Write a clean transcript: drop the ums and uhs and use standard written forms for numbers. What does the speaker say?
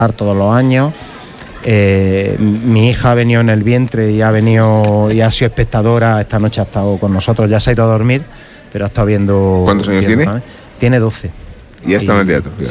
todos los años. Mi hija ha venido en el vientre y ha sido espectadora. Esta noche ha estado con nosotros, ya se ha ido a dormir, pero ha estado viendo. ¿Cuántos años tiene? Tiene 12. Y ha estado en el teatro.